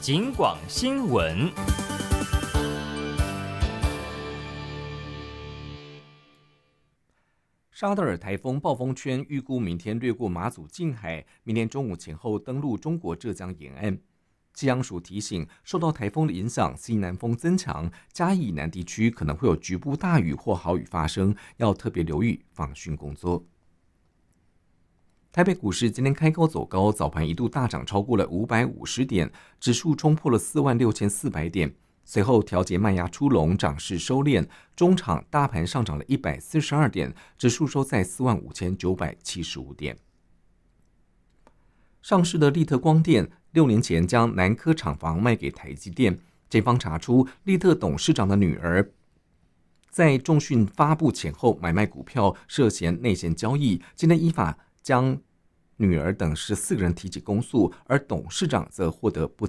警广新闻。沙德尔台风暴风圈预估明天掠过马祖近海，明天中午前后登陆中国浙江沿岸。气象署提醒，受到台风的影响，西南风增强，嘉义以南地区可能会有局部大雨或豪雨发生，要特别留意防汛工作。台北股市今天开高走高，早盘一度大涨超过了550点，指数冲破了46400点。随后调节卖压出笼，涨势收敛，中场大盘上涨了142点，指数收在45975点。上市的利特光电6年前将南科厂房卖给台积电，检方查出利特董事长的女儿在重讯发布前后买卖股票涉嫌内线交易，今天依法将女儿等14个人提起公诉，而董事长则获得不